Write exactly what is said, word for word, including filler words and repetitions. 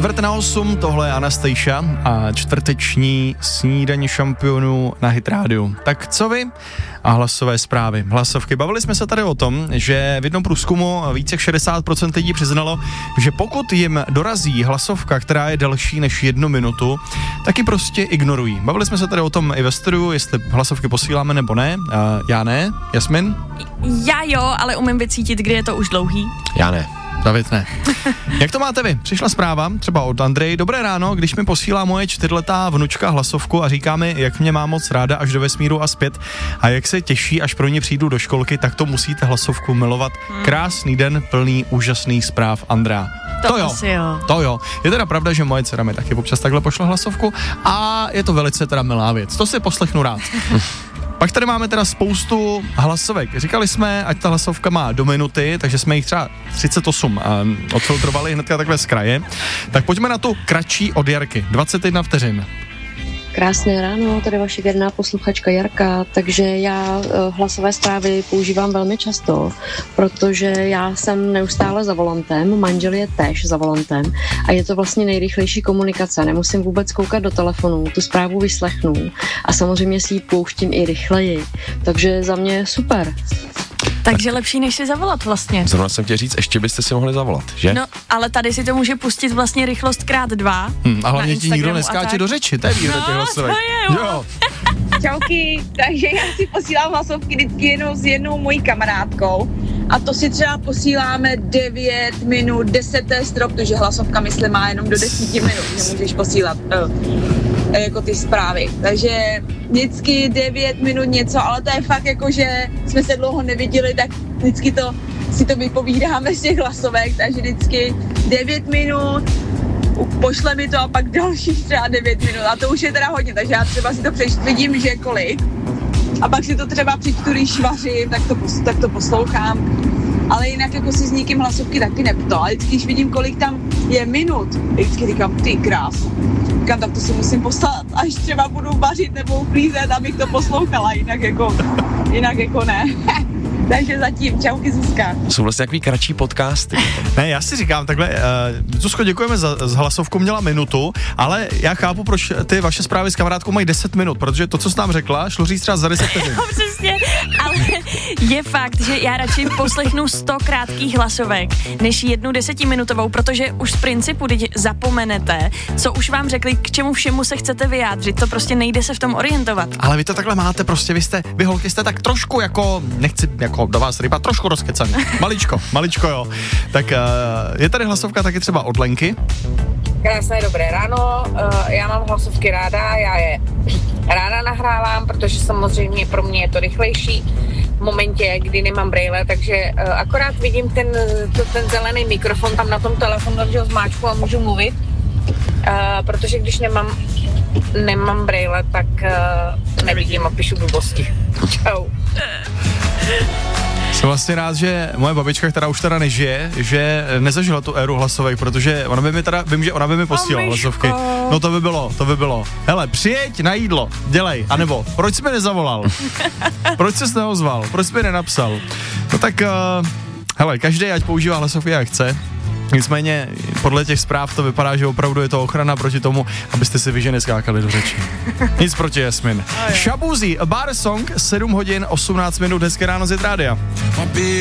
Čtvrt na osm, tohle je Anastasia a čtvrteční snídaně šampionů na Hit rádiu. Tak co vy? A hlasové zprávy, hlasovky. Bavili jsme se tady o tom, že v jednom průzkumu více jak šedesát procent lidí přiznalo, že pokud jim dorazí hlasovka, která je delší než jednu minutu, tak ji prostě ignorují. Bavili jsme se tady o tom i ve studiu, jestli hlasovky posíláme nebo ne. Uh, já ne. Jasmin? Já jo, ale umím vycítit, kdy je to už dlouhý. Já ne. David ne. Jak to máte vy? Přišla zpráva, třeba od Andrej. Dobré ráno, když mi posílá moje čtyřletá vnučka hlasovku a říká mi, jak mě má moc ráda až do vesmíru a zpět a jak se těší, až pro ně přijdu do školky, tak to musíte hlasovku milovat. Krásný den, plný úžasných zpráv, Andrea. To, to jo, asi jo. To jo. Je teda pravda, že moje dcera mi taky občas takhle pošla hlasovku a je to velice teda milá věc. To si poslechnu rád. Pak tady máme teda spoustu hlasovek. Říkali jsme, ať ta hlasovka má do minuty, takže jsme jich třeba třicet osm um, odfiltrovali hnedka takhle z kraje. Tak pojďme na tu kratší od Jarky. dvacet jedna vteřin. Krásné ráno, tady vaše věrná posluchačka Jarka, takže já uh, hlasové zprávy používám velmi často, protože já jsem neustále za volantem, manžel je též za volantem a je to vlastně nejrychlejší komunikace, nemusím vůbec koukat do telefonu, tu zprávu vyslechnu a samozřejmě si ji pouštím i rychleji, takže za mě super. Takže lepší, než si zavolat vlastně. Zrovna jsem chtěl říct, ještě byste si mohli zavolat, že? No, ale tady si to může pustit vlastně rychlost krát dva. Hmm, a hlavně ti nikdo neskáče do řeči, to je výhoda těch hlasovek. No, to je, jo. jo. Čauky, takže já si posílám hlasovky vždycky jenom s jednou mojí kamarádkou a to si třeba posíláme devět minut, deset je strop, protože hlasovka myslím má jenom do deseti minut, že můžeš posílat uh, jako ty zprávy, takže vždycky devět minut něco, ale to je fakt jako, že jsme se dlouho neviděli, tak vždycky to si to vypovídáme z těch hlasovek, takže vždycky devět minut, pošle mi to a pak další třeba devět minut a to už je teda hodně, takže já třeba si to přečtu, vidím, že kolik a pak si to třeba přečtu, když vařím, tak to, tak to poslouchám, ale jinak jako si s nikým hlasovky taky nepto, ale vždycky, když vidím, kolik tam je minut, vždycky říkám, ty krás, říkám, tak to si musím poslat, až třeba budu vařit nebo uklízet, abych to poslouchala, jinak jako, jinak jako ne. Takže zatím, čauky Zuzka. Jsou vlastně takový kratší podcasty. Ne, já si říkám takhle, uh, Zuzko, děkujeme za, za hlasovku, měla minutu, ale já chápu, proč ty vaše zprávy s kamarádkou mají deset minut, protože to, co jsi nám řekla, šlo říct třeba za deset vteřin. No přesně, ale je fakt, že já radši poslechnu sto krátkých hlasovek, než jednu desetiminutovou, protože už z principu teď zapomenete, co už vám řekli, k čemu všemu se chcete vyjádřit, to prostě nejde se v tom orientovat. Ale vy to takhle máte, prostě vy jste, vy holky jste tak trošku jako, nechci jako do vás ryba, trošku rozkecaný. Maličko, maličko jo. Tak uh, je tady hlasovka taky třeba od Lenky. Krásné dobré ráno, uh, já mám hlasovky ráda, já je ráda nahrávám, protože samozřejmě pro mě je to rychlejší v momentě, kdy nemám brejle, takže uh, akorát vidím ten, to, ten zelený mikrofon tam na tom telefonu, takže ho zmáčku a můžu mluvit, uh, protože když nemám, nemám brejle, tak uh, nevidím a píšu blbosti. Čau. Jsem vlastně rád, že moje babička, která už teda nežije, že nezažila tu éru hlasovek, protože ona by mi teda, vím, že ona by mi posílala hlasovky. No to by bylo, to by bylo. Hele, přijeď na jídlo, dělej, anebo proč jsi mi nezavolal? Proč jsi neozval? Proč jsi mi nenapsal? No tak, uh, hele, každý ať používá hlasovky, jak chce. Nicméně podle těch zpráv to vypadá, že opravdu je to ochrana proti tomu, abyste si vy ženy skákali do řeči. Nic proti Jasmin. Shaboozey, A Bar Song, sedm hodin osmnáct minut, hezké ráno z Hit rádia.